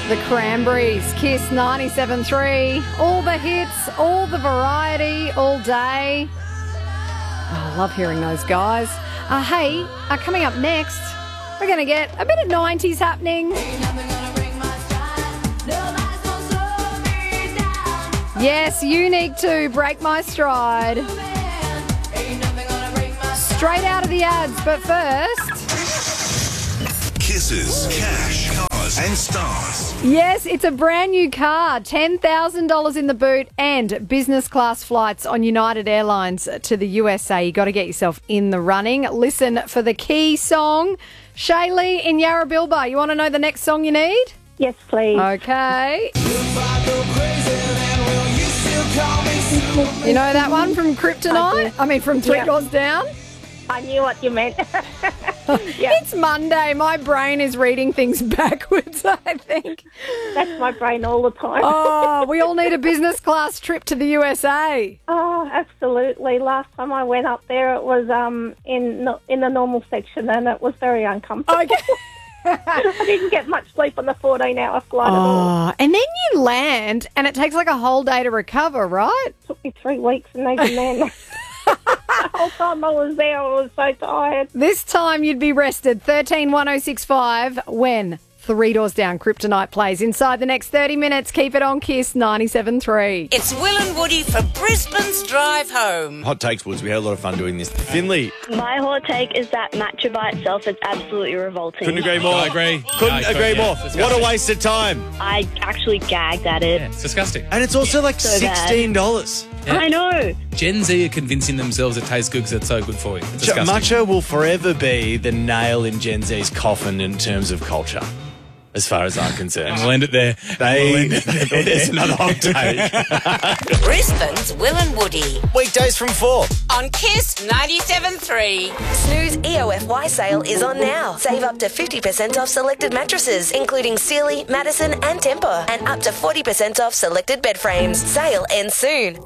The Cranberries, Kiss 97.3. All the hits, all the variety, all day. Oh, I love hearing those guys. Coming up next, we're going to get a bit of 90s happening. Yes, Unique to Break My Stride. Straight out of the ads, but first... Kisses, cash, cars and stars. Yes, it's a brand new car, $10,000 in the boot and business class flights on United Airlines to the USA. You got to get yourself in the running. Listen for the key song. Shaylee in Yarrabilba, you want to know the next song you need? Yes, please. Okay. You know that one from Kryptonite? From Three Doors Down? I knew what you meant. It's Monday. My brain is reading things backwards, I think. That's my brain all the time. Oh, we all need a business class trip to the USA. Oh, absolutely. Last time I went up there, it was in the normal section, and it was very uncomfortable. Okay. I didn't get much sleep on the 14-hour flight at all. And then you land, and it takes like a whole day to recover, right? It took me 3 weeks, and even then... The whole time I was there, I was so tired. This time you'd be rested. 131065 when Three Doors Down Kryptonite plays inside the next 30 minutes. Keep it on Kiss 97.3. It's Will and Woody for Brisbane's Drive Home. Hot takes, Woods. We had a lot of fun doing this. Finley. My hot take is that matcha by itself is absolutely revolting. Couldn't agree more. I agree. Couldn't agree more. What a waste of time. I actually gagged at it. Yeah, it's disgusting. And it's also like So bad. $16. Yeah. I know. Gen Z are convincing themselves it tastes good because it's so good for you. It's disgusting. Matcha will forever be the nail in Gen Z's coffin in terms of culture, as far as I'm concerned. We'll end it there. There's another hot take. Brisbane's Will and Woody Weekdays from 4. on Kiss 97.3. Snooze EOFY sale is on now. Save up to 50% off selected mattresses, including Sealy, Madison and Tempur, and up to 40% off selected bed frames. Sale ends soon.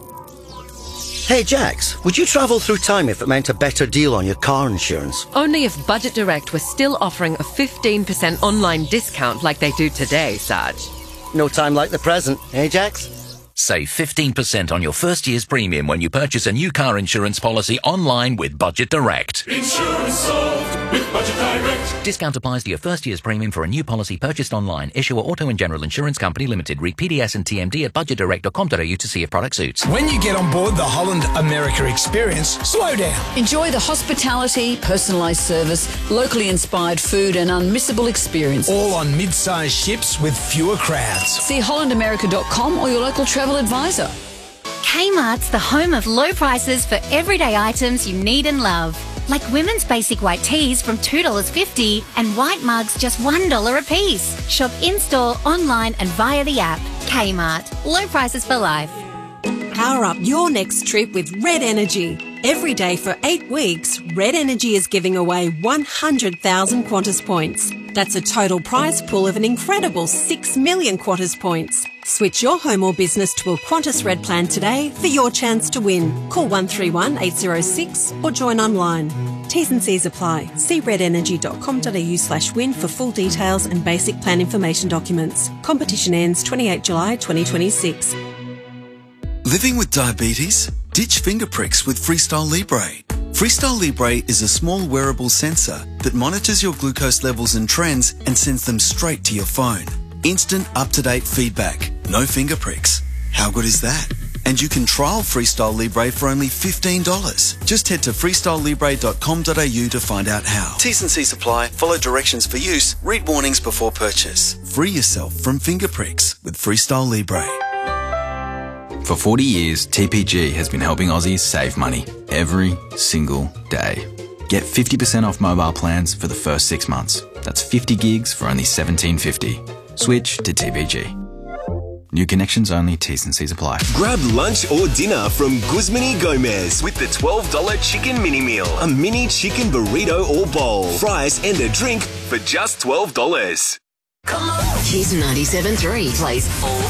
Hey Jax, would you travel through time if it meant a better deal on your car insurance? Only if Budget Direct was still offering a 15% online discount like they do today, Sarge. No time like the present, eh Jax? Save 15% on your first year's premium when you purchase a new car insurance policy online with Budget Direct. Insurance solved with Budget Direct. Discount applies to your first year's premium for a new policy purchased online. Issuer Auto and General Insurance Company Limited. Read PDS and TMD at budgetdirect.com.au to see if product suits. When you get on board the Holland America experience, slow down. Enjoy the hospitality, personalised service, locally inspired food and unmissable experience. All on mid-sized ships with fewer crowds. See hollandamerica.com or your local travel advisor. Kmart's the home of low prices for everyday items you need and love. Like women's basic white tees from $2.50 and white mugs just $1 a piece. Shop in-store, online and via the app. Kmart. Low prices for life. Power up your next trip with Red Energy. Every day for 8 weeks, Red Energy is giving away 100,000 Qantas points. That's a total prize pool of an incredible 6 million Qantas points. Switch your home or business to a Qantas Red plan today for your chance to win. Call 131 806 or join online. T's and C's apply. See redenergy.com.au/win for full details and basic plan information documents. Competition ends 28 July 2026. Living with diabetes? Ditch finger pricks with Freestyle Libre. Freestyle Libre is a small wearable sensor that monitors your glucose levels and trends and sends them straight to your phone. Instant, up-to-date feedback. No finger pricks. How good is that? And you can trial Freestyle Libre for only $15. Just head to freestylelibre.com.au to find out how. T's and C's apply. Follow directions for use. Read warnings before purchase. Free yourself from finger pricks with Freestyle Libre. For 40 years, TPG has been helping Aussies save money every single day. Get 50% off mobile plans for the first 6 months. That's 50 gigs for only $17.50. Switch to TPG. New connections only, T's and C's apply. Grab lunch or dinner from Guzman y Gomez with the $12 chicken mini meal. A mini chicken burrito or bowl, fries and a drink for just $12. Kiss 97.3 plays all